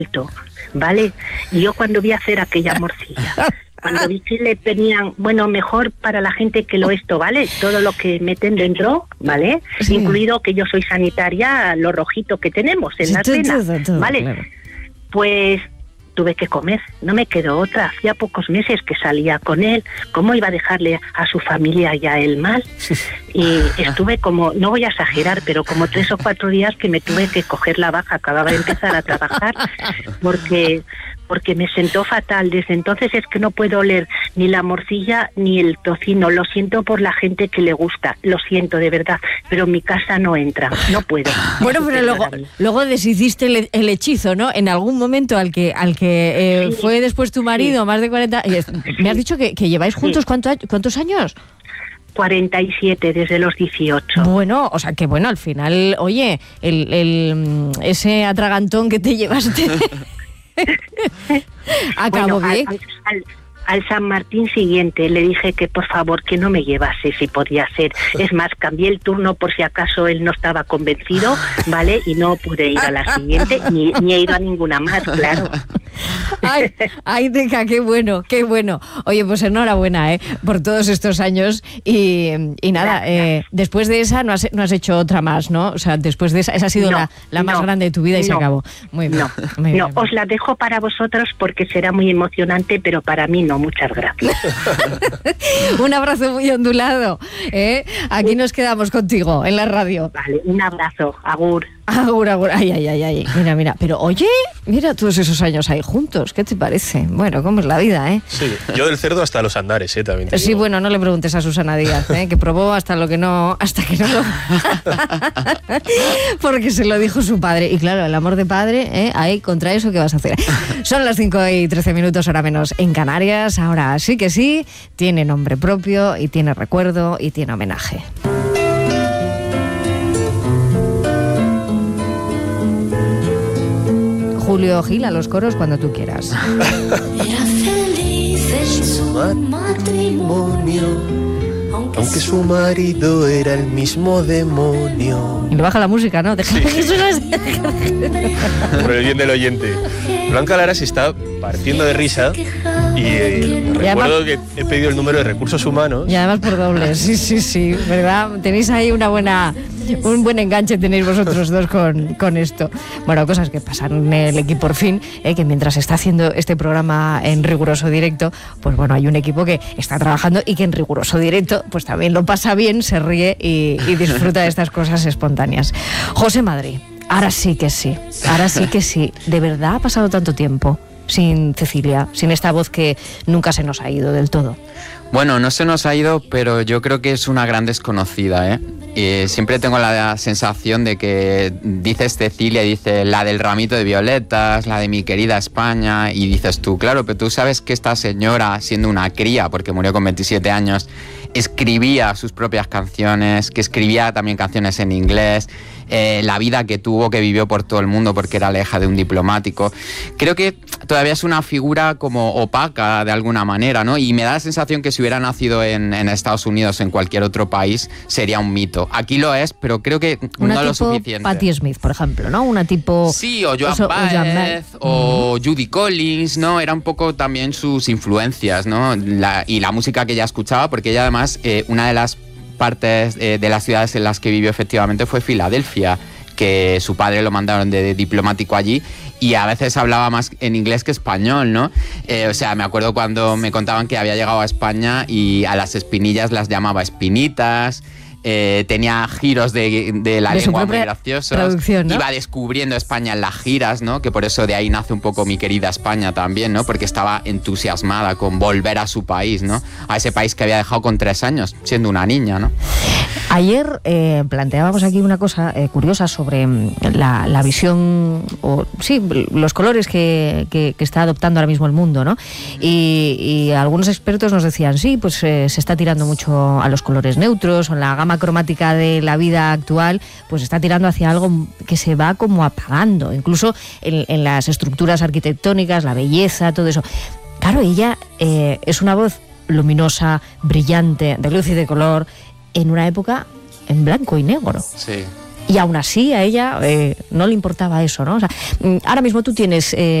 ¿vale? Y yo cuando vi hacer aquella morcilla, cuando vi que le tenían, bueno, mejor para la gente que lo esto, ¿vale? Todo lo que meten dentro, ¿vale? Sí. Incluido que yo soy sanitaria, lo rojito que tenemos en las venas, ¿vale? Claro. Pues tuve que comer, no me quedó otra. Hacía pocos meses que salía con él, ¿cómo iba a dejarle a su familia y a él mal? Y estuve como, no voy a exagerar, pero como 3 o 4 días que me tuve que coger la baja, acababa de empezar a trabajar, porque me sentó fatal. Desde entonces es que no puedo oler ni la morcilla ni el tocino. Lo siento por la gente que le gusta, lo siento de verdad, pero en mi casa no entra, no puedo. Bueno, pero luego deshiciste el hechizo, ¿no? En algún momento al que sí, fue después tu marido, sí, más de 40... Me has dicho que lleváis juntos, sí, ¿cuántos años? 47, desde los 18. Bueno, o sea que bueno, al final, oye, ese atragantón que te llevaste... Acabo bien. Al San Martín siguiente le dije que por favor que no me llevase si podía ser. Es más, cambié el turno por si acaso él no estaba convencido, ¿vale? Y no pude ir a la siguiente, ni he ido a ninguna más, claro. Ay, Teca, qué bueno, qué bueno. Oye, pues enhorabuena, por todos estos años y nada, después de esa no has hecho otra más, ¿no? O sea, después de esa ha sido la más grande de tu vida y se acabó. Muy bien. Muy bien. Os la dejo para vosotros porque será muy emocionante, pero para mí no, muchas gracias. Un abrazo muy ondulado, Aquí nos quedamos contigo en la radio. Vale, un abrazo, agur. Agur. Ay. Mira. Pero oye, mira todos esos años ahí juntos. ¿Qué te parece? Bueno, cómo es la vida, Sí, yo del cerdo hasta los andares, también te digo. Sí, bueno, no le preguntes a Susana Díaz, que probó hasta que no lo... Porque se lo dijo su padre. Y claro, el amor de padre, ahí contra eso, ¿qué vas a hacer? Son las 5:13, hora menos en Canarias. Ahora sí que sí, tiene nombre propio y tiene recuerdo y tiene homenaje. Julio Gil a los coros cuando tú quieras. Era feliz en su matrimonio, aunque su marido era el mismo demonio. Y le baja la música, ¿no? Sí. Por el bien del oyente. Blanca Lara se está partiendo de risa y recuerdo que he pedido el número de recursos humanos. Y además por doble, sí, ¿verdad? Tenéis ahí un buen enganche tenéis vosotros dos con esto. Bueno, cosas que pasan en el equipo por fin, que mientras está haciendo este programa en riguroso directo, pues bueno, hay un equipo que está trabajando y que en riguroso directo pues también lo pasa bien, se ríe y disfruta de estas cosas espontáneas. José Madrid, ahora sí que sí. ¿De verdad ha pasado tanto tiempo sin Cecilia, sin esta voz que nunca se nos ha ido del todo? Bueno, no se nos ha ido, pero yo creo que es una gran desconocida, siempre tengo la sensación de que dices Cecilia, dice la del ramito de violetas, la de mi querida España, y dices tú, claro, pero tú sabes que esta señora, siendo una cría, porque murió con 27 años, escribía sus propias canciones, que escribía también canciones en inglés, la vida que tuvo, que vivió por todo el mundo porque era la hija de un diplomático. Creo que todavía es una figura como opaca de alguna manera, ¿no? Y me da la sensación que si hubiera nacido en Estados Unidos o en cualquier otro país sería un mito. Aquí lo es, pero creo que no lo suficiente. Patti Smith, por ejemplo, ¿no? Una tipo... Sí, o Joan Baez, o Judy Collins, ¿no? Era un poco también sus influencias, ¿no? Y la música que ella escuchaba, porque ella además, una de las partes de las ciudades en las que vivió efectivamente fue Filadelfia, que su padre lo mandaron de diplomático allí y a veces hablaba más en inglés que español, ¿no? O sea, me acuerdo cuando me contaban que había llegado a España y a las espinillas las llamaba espinitas. Tenía giros de la lengua muy graciosos, ¿no? Iba descubriendo España en las giras, ¿no? Que por eso de ahí nace un poco mi querida España también, ¿no? Porque estaba entusiasmada con volver a su país, ¿no? A ese país que había dejado con 3 años, siendo una niña, ¿no? Ayer planteábamos aquí una cosa curiosa sobre la visión, los colores que está adoptando ahora mismo el mundo, ¿no? Y algunos expertos nos decían, sí, pues se está tirando mucho a los colores neutros, o en la gama cromática de la vida actual, pues está tirando hacia algo que se va como apagando, incluso en las estructuras arquitectónicas, la belleza, todo eso. Claro, ella es una voz luminosa, brillante, de luz y de color, en una época en blanco y negro. Sí. Y aún así a ella no le importaba eso, ¿no? O sea, ahora mismo tú tienes